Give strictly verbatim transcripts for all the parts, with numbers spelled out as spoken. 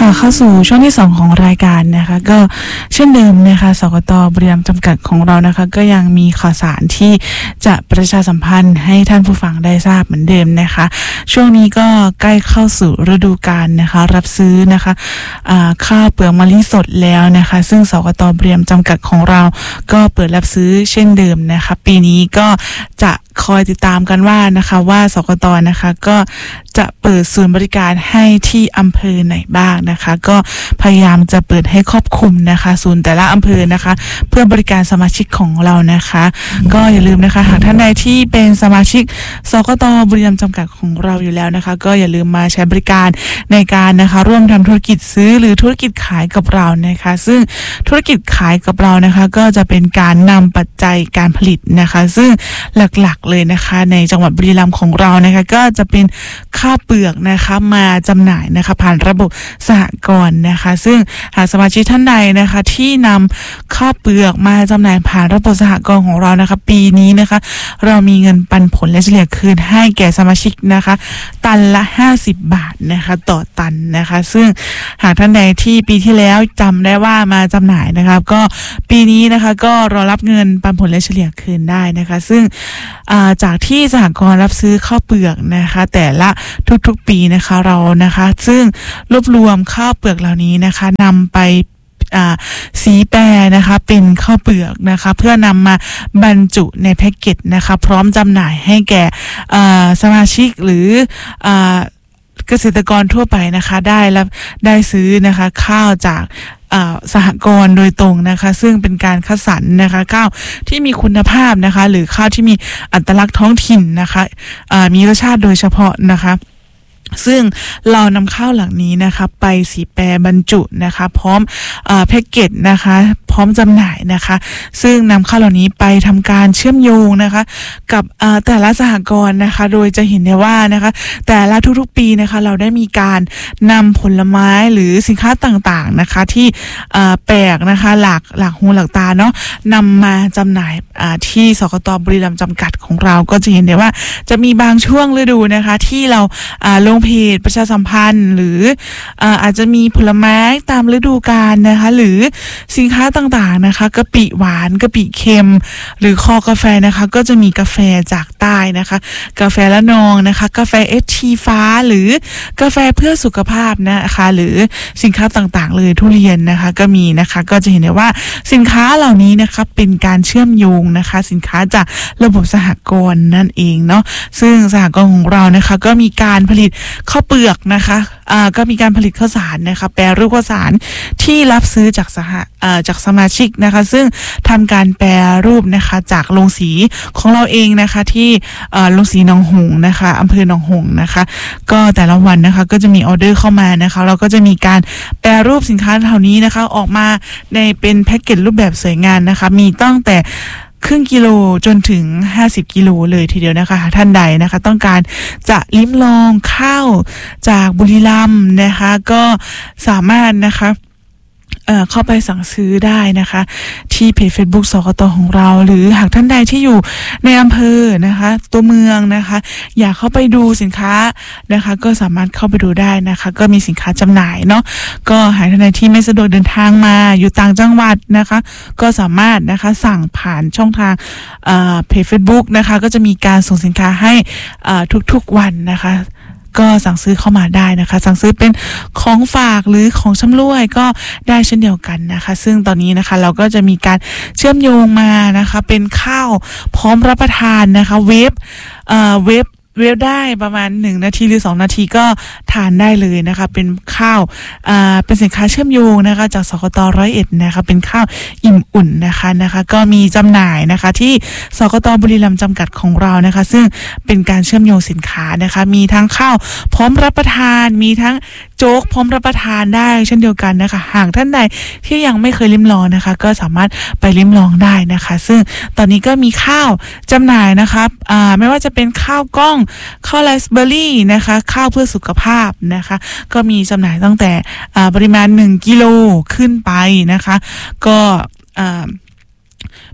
ค่ะเข้าสู่ช่วงที่สองของรายการนะคะก็เช่นเดิมนะคะสกต.บุรีรัมย์จำกัดของเรานะคะก็ยังมีข่าวสารที่จะประชาสัมพันธ์ให้ท่านผู้ฟังได้ทราบเหมือนเดิมนะคะช่วงนี้ก็ใกล้เข้าสู่ฤดูกาลนะคะรับซื้อนะคะข้าวเปลือกมะลิสดแล้วนะคะซึ่งสกต.บุรีรัมย์จำกัดของเราก็เปิดรับซื้อเช่นเดิมนะคะปีนี้ก็จะคอยติดตามกันว่านะคะว่าสกต.นะคะก็จะเปิดศูนย์บริการให้ที่อำเภอไหนบ้างนะคะก็พยายามจะเปิดให้ครอบคลุมนะคะศูนย์แต่ละอำเภอนะคะเพื่อบริการสมาชิกของเรานะคะก็อย่าลืมนะคะหากท่านใดที่เป็นสมาชิกสกต.บุรีรัมย์จำกัดของเราอยู่แล้วนะคะก็อย่าลืมมาใช้บริการในการนะคะร่วมทำธุรกิจซื้อหรือธุรกิจขายกับเรานะคะซึ่งธุรกิจขายกับเรานะคะก็จะเป็นการนำปัจจัยการผลิตนะคะซึ่งหลักๆเลยนะคะในจังหวัดบุรีรัมย์ของเรานะคะก็จะเป็นข้าวเปลือกนะคะมาจำหน่ายนะคะผ่านระบบสหกรณ์นะคะซึ่งหากสมาชิกท่านใดนะคะที่นำข้าวเปลือกมาจำหน่ายผ่านระบบสหกรณ์ของเรานะคะปีนี้นะคะเรามีเงินปันผลและเฉลี่ยคืนให้แก่สมาชิกนะคะตันละห้าสิบบาทนะคะต่อตันนะคะซึ่งหากท่านใดที่ปีที่แล้วจำได้ว่ามาจำหน่ายนะคะก็ปีนี้นะคะก็รอรับเงินปันผลและเฉลี่ยคืนได้นะคะซึ่งจากที่สหกรณ์รับซื้อข้าวเปลือกนะคะแต่ละทุกๆปีนะคะเรานะคะซึ่งรวบรวมข้าวเปลือกเหล่านี้นะคะนำไปสีแปรนะคะเป็นข้าวเปลือกนะคะเพื่อนำมาบรรจุในแพ็กเกจนะคะพร้อมจำหน่ายให้แก่สมาชิกหรือเกษตรกรทั่วไปนะคะได้รับได้ซื้อนะคะข้าวจากสหกรณ์โดยตรงนะคะซึ่งเป็นการคัดสรรนะคะข้าวที่มีคุณภาพนะคะหรือข้าวที่มีอัตลักษณ์ท้องถิ่นนะคะมีรสชาติโดยเฉพาะนะคะซึ่งเรานำข้าวเหล่านี้นะคะไปสีแปรบรรจุนะคะพร้อมเอ่อแพ็กเกจนะคะพร้อมจำหน่ายนะคะซึ่งนำข้าวเหล่านี้ไปทำการเชื่อมโยงนะคะกับเอ่อแต่ละสหกรณ์นะคะโดยจะเห็นได้ว่านะคะแต่ละทุกๆปีนะคะเราได้มีการนำผลไม้หรือสินค้าต่างๆนะคะที่เอ่อแปลกนะคะหลากหลากหูหลากตาเนาะนำมาจำหน่ายอ่าที่สกต.บุรีรัมย์จำกัดของเราก็จะเห็นได้ว่าจะมีบางช่วงฤดูนะคะที่เราอ่าลงเพจประชาสัมพันธ์หรืออ่าอาจจะมีผลไม้ตามฤดูกาลนะคะหรือสินค้าต่างๆนะคะกะปิหวานกะปิเค็มหรือคอกาแฟนะคะก็จะมีกาแฟจากใต้นะคะกาแฟละนองนะคะกาแฟเอสทีฟ้าหรือกาแฟเพื่อสุขภาพนะคะหรือสินค้าต่างๆเลยทุเรียนนะคะก็มีนะคะก็จะเห็นได้ว่าสินค้าเหล่านี้นะคะเป็นการเชื่อมโยงนะคะสินค้าจากระบบสหกรณ์นั่นเองเนาะซึ่งสหกรณ์ของเรานะคะก็มีการผลิตข้าวเปลือกนะคะอ่าก็มีการผลิตข้าวสารนะคะแปรรูปข้าวสารที่รับซื้อจากสหอ่าจากสมาชิกนะคะซึ่งทำการแปรรูปนะคะจากโรงสีของเราเองนะคะที่เอ่อโรงสีหนองหงส์นะคะอำเภอหนองหงส์นะคะก็แต่ละวันนะคะก็จะมีออเดอร์เข้ามานะคะเราก็จะมีการแปรรูปสินค้าเหล่านี้นะคะออกมาในเป็นแพ็กเกจรูปแบบสวยงามนะคะมีตั้งแต่ครึ่งกิโลจนถึงห้าสิบกิโลเลยทีเดียวนะคะท่านใดนะคะต้องการจะลิ้มลองข้าวจากบุรีรัมย์นะคะก็สามารถนะคะเอ่อเข้าไปสั่งซื้อได้นะคะที่เพจ Facebook สกต.ของเราหรือหากท่านใดที่อยู่ในอำเภอนะคะตัวเมืองนะคะอยากเข้าไปดูสินค้านะคะก็สามารถเข้าไปดูได้นะคะก็มีสินค้าจำหน่ายเนาะก็หากท่านใดที่ไม่สะดวกเดินทางมาอยู่ต่างจังหวัดนะคะก็สามารถนะคะสั่งผ่านช่องทางเอ่อเพจ Facebook นะคะก็จะมีการส่งสินค้าให้เอ่อทุกๆวันนะคะก็สั่งซื้อเข้ามาได้นะคะสั่งซื้อเป็นของฝากหรือของชำร่วยก็ได้เช่นเดียวกันนะคะซึ่งตอนนี้นะคะเราก็จะมีการเชื่อมโยงมานะคะเป็นข้าวพร้อมรับประทานนะคะเวฟเอ่อเวฟเวฟได้ประมาณหนึ่งนาทีหรือสองนาทีก็ทานได้เลยนะคะเป็นข้าวอ่าเป็นสินค้าเชื่อมโยงนะคะจากสกต.ร้อยเอ็ดนะคะเป็นข้าวอิ่มอุ่นนะคะนะคะก็มีจำหน่ายนะคะที่สกต.บุรีรัมย์จำกัดของเรานะคะซึ่งเป็นการเชื่อมโยงสินค้านะคะมีทั้งข้าวพร้อมรับประทานมีทั้งโจ๊กพร้อมรับประทานได้เช่นเดียวกันนะคะหากท่านใดที่ยังไม่เคยลิ้มลองนะคะก็สามารถไปลิ้มลองได้นะคะซึ่งตอนนี้ก็มีข้าวจำหน่ายนะคะอ่าไม่ว่าจะเป็นข้าวกล้องข้าวไรซ์เบอร์รี่นะคะข้าวเพื่อสุขภาพนะคะก็มีจำหน่ายตั้งแต่อ่าปริมาณหนึ่งกิโลขึ้นไปนะคะก็อ่า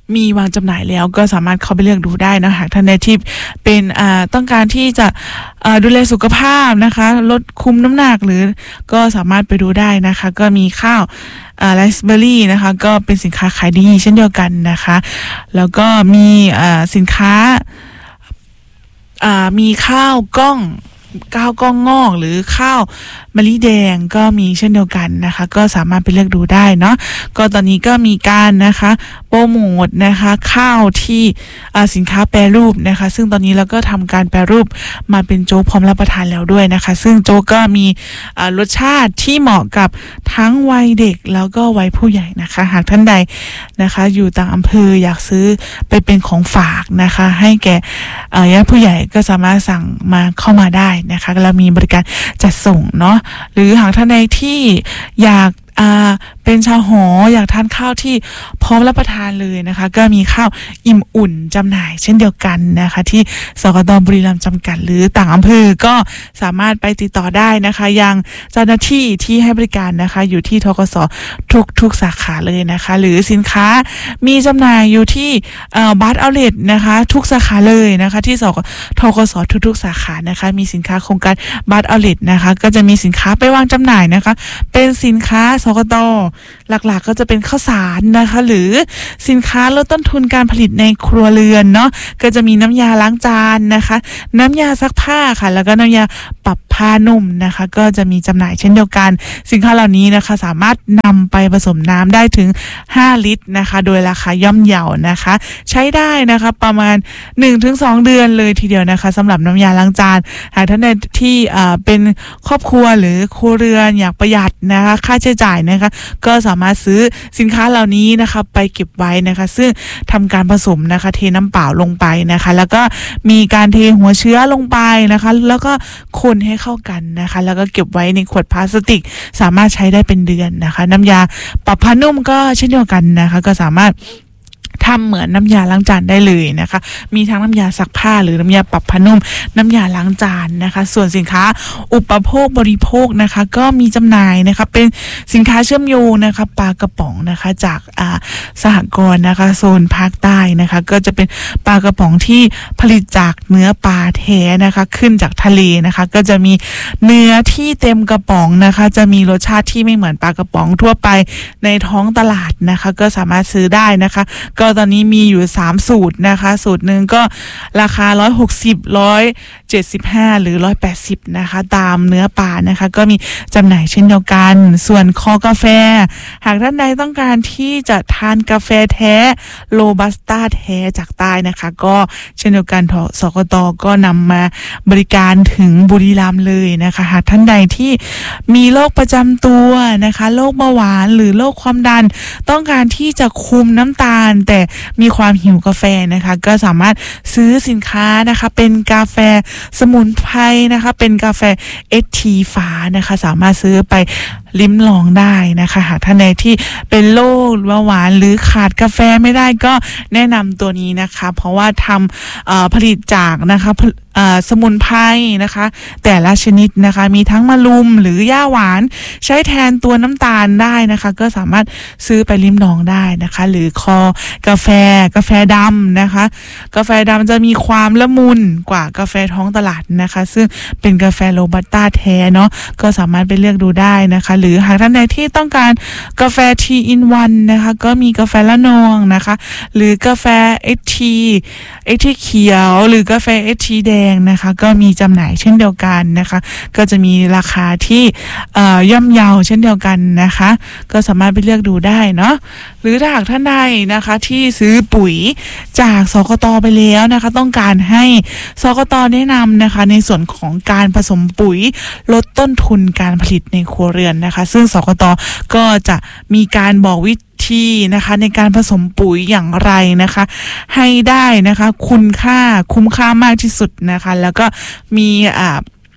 มีวางจำหน่ายแล้วก็สามารถเข้าไปเลือกดูได้นะหากท่านใดที่เป็นอ่าต้องการที่จะอ่าดูแลสุขภาพนะคะลดคุมน้ำหนักหรือก็สามารถไปดูได้นะคะก็มีข้าวอ่าไรซ์เบอร์รี่นะคะก็เป็นสินค้าขายดีเช่นเดียวกันนะคะแล้วก็มีอ่าสินค้าอ่ามีข้าวกล้องข้าวกล้องงอกหรือข้าวมะลิแดงก็มีเช่นเดียวกันนะคะก็สามารถไปเลือกดูได้เนาะก็ตอนนี้ก็มีการนะคะโปรโมทนะคะข้าวที่สินค้าแปรรูปนะคะซึ่งตอนนี้เราก็ทำการแปรรูปมาเป็นโจ๊กพร้อมรับประทานแล้วด้วยนะคะซึ่งโจ๊กก็มีรสชาติที่เหมาะกับทั้งวัยเด็กแล้วก็วัยผู้ใหญ่นะคะหากท่านใดนะคะอยู่ต่างอำเภออยากซื้อไปเป็นของฝากนะคะให้แก่ญาติผู้ใหญ่ก็สามารถสั่งมาเข้ามาได้นะคะเรามีบริการจัดส่งเนาะหรือหากท่านใดที่อยากอ่าเป็นชาวหออยากทานข้าวที่พร้อมรับประทานเลยนะคะก็มีข้าวอิ่มอุ่นจำหน่ายเช่นเดียวกันนะคะที่สกต.บุรีรัมย์จำกัดหรือต่างอำเภอก็สามารถไปติดต่อได้นะคะยังเจ้าหน้าที่ที่ให้บริการนะคะอยู่ที่ธกส.ทุกทุกสาขาเลยนะคะหรือสินค้ามีจำหน่ายอยู่ที่บัตรเอาเลทนะคะทุกสาขาเลยนะคะที่สกธกส.ทุกๆสาขานะคะมีสินค้าโครงการบัตรเอาเลทนะคะก็จะมีสินค้าไปวางจำหน่ายนะคะเป็นสินค้าสกต.หลักๆก็จะเป็นข้าวสารนะคะหรือสินค้าลดต้นทุนการผลิตในครัวเรือนเนาะก็จะมีน้ำยาล้างจานนะคะน้ำยาซักผ้าค่ะแล้วก็น้ำยาปรับผ้านุ่มนะคะก็จะมีจำหน่ายเช่นเดียวกันสินค้าเหล่านี้นะคะสามารถนำไปผสมน้ำได้ถึงห้าลิตรนะคะโดยราคาย่อมเยานะคะใช้ได้นะคะประมาณ หนึ่งถึงสอง เดือนเลยทีเดียวนะคะสำหรับน้ำยาล้างจานหากท่านใดที่อ่าเป็นครอบครัวหรือครัวเรือนอยากประหยัดนะคะค่าใช้จ่ายนะคะก็สามารถซื้อสินค้าเหล่านี้นะคะไปเก็บไว้นะคะซึ่งทำการผสมนะคะเทน้ำเปล่าลงไปนะคะแล้วก็มีการเทหัวเชื้อลงไปนะคะแล้วก็คนให้เข้ากันนะคะแล้วก็เก็บไว้ในขวดพลาสติกสามารถใช้ได้เป็นเดือนนะคะน้ำยาปรับผ้านุ่มก็เช่นเดียวกันนะคะก็สามารถทำเหมือนน้ำยาล้างจานได้เลยนะคะมีทั้งน้ำยาซักผ้าหรือน้ำยาปรับผ้านุ่มน้ำยาล้างจานนะคะส่วนสินค้าอุปโภคบริโภคนะคะก็มีจำหน่ายนะคะเป็นสินค้าเชื่อมโยงนะคะปลากระป๋องนะคะจากอ่าสหกรณ์นะคะโซนภาคใต้นะคะก็จะเป็นปลากระป๋องที่ผลิตจากเนื้อปลาแท้นะคะขึ้นจากทะเลนะคะก็จะมีเนื้อที่เต็มกระป๋องนะคะจะมีรสชาติที่ไม่เหมือนปลากระป๋องทั่วไปในท้องตลาดนะคะก็สามารถซื้อได้นะคะก็ตอนนี้มีอยู่สามสูตรนะคะสูตรหนึ่งก็ราคาหนึ่งร้อยหกสิบ หนึ่งร้อยเจ็ดสิบห้าหรือหนึ่งร้อยแปดสิบนะคะตามเนื้อปลานะคะก็มีจำหน่ายเช่นเดียวกันส่วนคอกาแฟหากท่านใดต้องการที่จะทานกาแฟแท้โรบัสต้าแท้จากใต้นะคะก็เช่นเดียวกันสกต.ก็นำมาบริการถึงบุรีรัมย์เลยนะคะหากท่านใดที่มีโรคประจำตัวนะคะโรคเบาหวานหรือโรคความดันต้องการที่จะคุมน้ำตาลแต่มีความหิวกาแฟนะคะก็สามารถซื้อสินค้านะคะเป็นกาแฟสมุนไพรนะคะเป็นกาแฟ เอส ที ฟ้านะคะสามารถซื้อไปลิ้มลองได้นะคะหากท่านใดที่เป็นโรคเบาหวานหรือขาดกาแฟไม่ได้ก็แนะนำตัวนี้นะคะเพราะว่าทำผลิตจากนะคะสมุนไพรนะคะแต่ละชนิดนะคะมีทั้งมะรุมหรือย่าหวานใช้แทนตัวน้ำตาลได้นะคะก็สามารถซื้อไปลิ้มลองได้นะคะหรือคอกาแฟกาแฟดำนะคะกาแฟดำจะมีความละมุนกว่ากาแฟท้องตลาดนะคะซึ่งเป็นกาแฟโรบัสต้าแท้เนาะก็สามารถไปเลือกดูได้นะคะหรือหากท่านใดที่ต้องการกาแฟ ที อิน วัน นะคะก็มีกาแฟละนองนะคะหรือกาแฟ เอส ที เอส ที เขียวหรือกาแฟ เอส ที แดงนะคะก็มีจำหน่ายเช่นเดียวกันนะคะก็จะมีราคาที่ย่อมเยาเช่นเดียวกันนะคะก็สามารถไปเลือกดูได้เนาะหรือถ้าหากท่านใดนะคะที่ซื้อปุ๋ยจากสกต.ไปแล้วนะคะต้องการให้สกต.แนะนำนะคะในส่วนของการผสมปุ๋ยลดต้นทุนการผลิตในครัวเรือนนะคะซึ่งสกต.ก็จะมีการบอกวิธีนะคะในการผสมปุ๋ยอย่างไรนะคะให้ได้นะคะคุณค่าคุ้มค่ามากที่สุดนะคะแล้วก็มีอ่า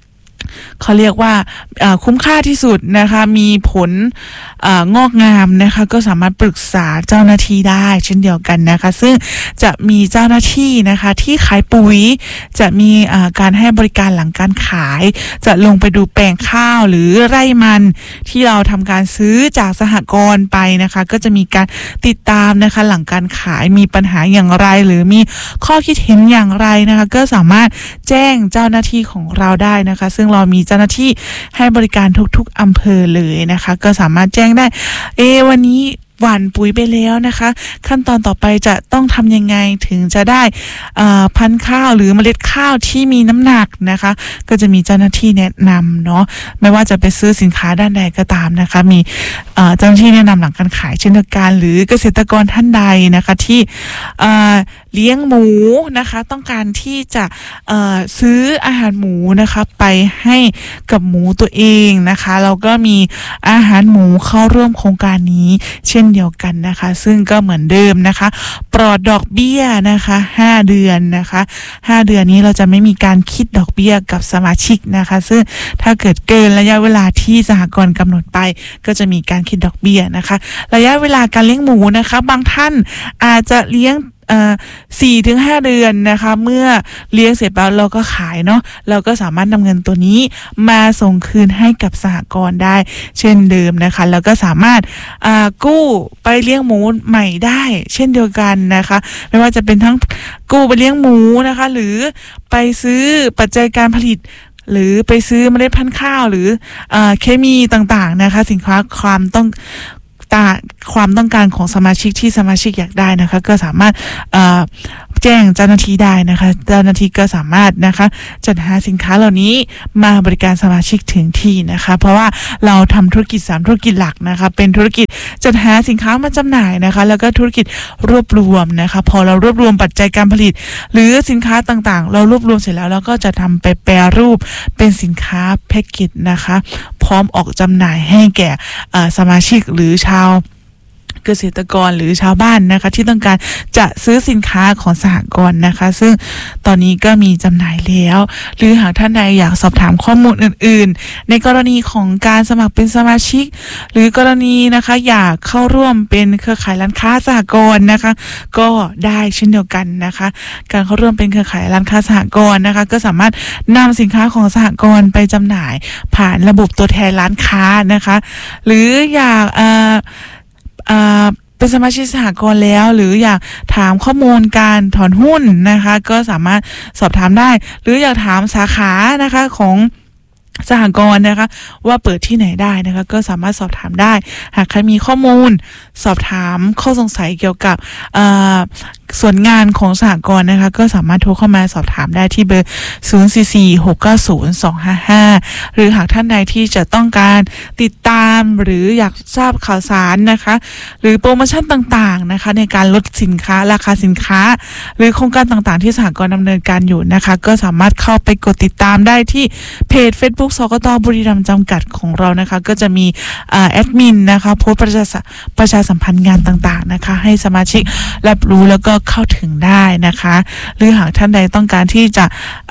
เขาเรียกว่าคุ้มค่าที่สุดนะคะมีผลงอกงามนะคะก็สามารถปรึกษาเจ้าหน้าที่ได้เช่นเดียวกันนะคะซึ่งจะมีเจ้าหน้าที่นะคะที่ขายปุ๋ยจะมีการให้บริการหลังการขายจะลงไปดูแปลงข้าวหรือไร่มันที่เราทำการซื้อจากสหกรณ์ไปนะคะก็จะมีการติดตามนะคะหลังการขายมีปัญหาอย่างไรหรือมีข้อคิดเห็นอย่างไรนะคะก็สามารถแจ้งเจ้าหน้าที่ของเราได้นะคะซึ่งเรามีเจ้าหน้าที่ให้บริการทุกๆอำเภอเลยนะคะก็สามารถแจ้งได้เอวันนี้หว่านปุ๋ยไปแล้วนะคะขั้นตอนต่อไปจะต้องทำยังไงถึงจะได้พันธุ์ข้าวหรือเมล็ดข้าวที่มีน้ำหนักนะคะก็จะมีเจ้าหน้าที่แนะนำเนาะไม่ว่าจะไปซื้อสินค้าด้านใดก็ตามนะคะมีเจ้าหน้าที่แนะนำหลังการขายเช่นเดียวกันหรือเกษตรกรท่านใดนะคะที่เลี้ยงหมูนะคะต้องการที่จะซื้ออาหารหมูนะคะไปให้กับหมูตัวเองนะคะเราก็มีอาหารหมูเข้าร่วมโครงการนี้เช่นเดียวกันนะคะซึ่งก็เหมือนเดิมนะคะปลอดดอกเบี้ยนะคะห้าเดือนนะคะห้าเดือนนี้เราจะไม่มีการคิดดอกเบี้ยกับสมาชิกนะคะซึ่งถ้าเกิดเกินระยะเวลาที่สหกรณ์กำหนดไปก็จะมีการคิดดอกเบี้ยนะคะระยะเวลาการเลี้ยงหมูนะคะบางท่านอาจจะเลี้ยงสี่ถึงห้าเดือนนะคะเมื่อเลี้ยงเสร็จแล้วเราก็ขายเนาะเราก็สามารถนำเงินตัวนี้มาส่งคืนให้กับสหกรณ์ได้เช่นเดิมนะคะแล้วก็สามารถกู้ไปเลี้ยงหมูใหม่ได้เช่นเดียวกันนะคะไม่ว่าจะเป็นทั้งกู้ไปเลี้ยงหมูนะคะหรือไปซื้อปัจจัยการผลิตหรือไปซื้อเมล็ดพันธุ์ข้าวหรือเคมีต่างๆนะคะสินค้าความต้องความต้องการของสมาชิกที่สมาชิกอยากได้นะคะก็สามารถแจ้งเจ้าหน้าที่ได้นะคะเจ้าหน้าที่ก็สามารถนะคะจัดหาสินค้าเหล่านี้มาบริการสมาชิกถึงที่นะคะเพราะว่าเราทำธุรกิจสามธุรกิจหลักนะคะเป็นธุรกิจจัดหาสินค้ามาจำหน่ายนะคะแล้วก็ธุรกิจรวบรวมนะคะพอเรารวบรวมปัจจัยการผลิตหรือสินค้าต่างๆเรารวบรวมเสร็จแล้วเราก็จะทำไปแปรรูปเป็นสินค้าแพ็คเกจนะคะพร้อมออกจำหน่ายให้แก่สมาชิกหรือชาวเกษตรกรหรือชาวบ้านนะคะที่ต้องการจะซื้อสินค้าของสหกรณ์นะคะซึ่งตอนนี้ก็มีจำหน่ายแล้วหรือหากท่านใดอยากสอบถามข้อมูลอื่นๆในกรณีของการสมัครเป็นสมาชิกหรือกรณีนะคะอยากเข้าร่วมเป็นเครือข่ายร้านค้าสหกรณ์นะคะก็ได้เช่นเดียวกันนะคะการเข้าร่วมเป็นเครือข่ายร้านค้าสหกรณ์นะคะก็สามารถนำสินค้าของสหกรณ์ไปจำหน่ายผ่านระบบตัวแทนร้านค้านะคะหรืออยากเอ่อเป็นสมาชิกสหกรณ์แล้วหรืออยากถามข้อมูลการถอนหุ้นนะคะก็สามารถสอบถามได้หรืออยากถามสาขานะคะของสหกรณ์นะคะว่าเปิดที่ไหนได้นะคะก็สามารถสอบถามได้หากใครมีข้อมูลสอบถามข้อสงสัยเกี่ยวกับส่วนงานของสหกรณ์นะคะก็สามารถโทรเข้ามาสอบถามได้ที่เบอร์ศูนย์ สี่ สี่ หก เก้า ศูนย์ สอง ห้า ห้าหรือหากท่านใดที่จะต้องการติดตามหรืออยากทราบข่าวสารนะคะหรือโปรโมชั่นต่างๆนะคะในการลดสินค้าราคาสินค้าหรือโครงการต่างๆที่สหกรณ์ดำเนินการอยู่นะคะก็สามารถเข้าไปกดติดตามได้ที่เพจ Facebook สกต.บุรีรัมย์จำกัดของเรานะคะก็จะมีแอดมินนะคะโพสต์ประชาประชาสัมพันธ์งานต่างๆนะคะให้สมาชิกรับรู้แล้วก็เข้าถึงได้นะคะหรือหากท่านใดต้องการที่จะ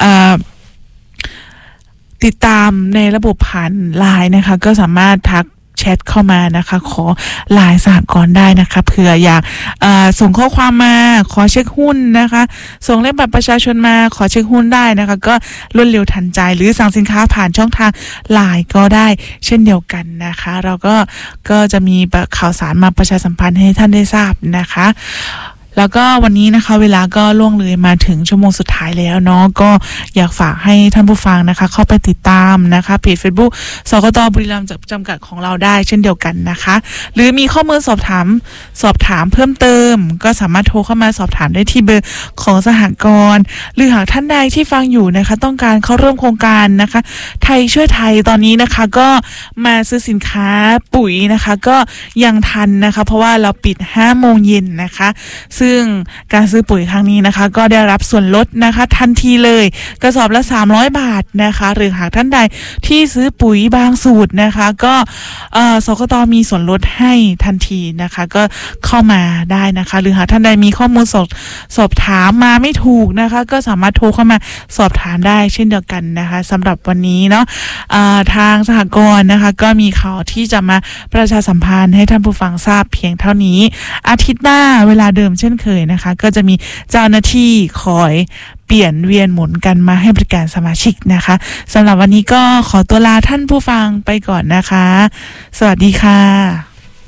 ติดตามในระบบผ่านไลน์นะคะก็สามารถทักแชทเข้ามานะคะขอไลน์สหกรณ์ได้นะคะเผื่ออยากส่งข้อความมาขอเช็คหุ้นนะคะส่งเลขบัตรประชาชนมาขอเช็คหุ้นได้นะคะก็รวดเร็วทันใจหรือสั่งสินค้าผ่านช่องทางไลน์ก็ได้เช่นเดียวกันนะคะเราก็ก็จะมีข่าวสารมาประชาสัมพันธ์ให้ท่านได้ทราบนะคะแล้วก็วันนี้นะคะเวลาก็ล่วงเลยมาถึงชั่วโมงสุดท้ายแล้วเนาะก็อยากฝากให้ท่านผู้ฟังนะคะเข้าไปติดตามนะคะเพจ Facebook สกต.บุรีรัมย์จำกัดของเราได้เช่นเดียวกันนะคะหรือมีข้อมูลสอบถามสอบถามเพิ่มเติมก็สามารถโทรเข้ามาสอบถามได้ที่เบอร์ของสหกรณ์หรือหากท่านใดที่ฟังอยู่นะคะต้องการเข้าร่วมโครงการนะคะไทยช่วยไทยตอนนี้นะคะก็มาซื้อสินค้าปุ๋ยนะคะก็ยังทันนะคะเพราะว่าเราปิดห้าโมงเย็นนะคะซึ่งการซื้อปุ๋ยครั้งนี้นะคะก็ได้รับส่วนลดนะคะทันทีเลยกระสอบละสามร้อยบาทนะคะหรือหากท่านใดที่ซื้อปุ๋ยบางสูตรนะคะก็เอ่อสกต.มีส่วนลดให้ทันทีนะคะก็เข้ามาได้นะคะหรือหากท่านใดมีข้อมูลสอบสอบถามมาไม่ถูกนะคะก็สามารถโทรเข้ามาสอบถามได้เช่นเดียวกันนะคะสำหรับวันนี้เนาะทางสหกรณ์นะคะก็มีข่าวที่จะมาประชาสัมพันธ์ให้ท่านผู้ฟังทราบเพียงเท่านี้อาทิตย์หน้าเวลาเดิมเช่นเคยนะคะก็จะมีเจ้าหน้าที่คอยเปลี่ยนเวียนหมุนกันมาให้บริการสมาชิกนะคะสำหรับวันนี้ก็ขอตัวลาท่านผู้ฟังไปก่อนนะคะสวัสดีค่ะ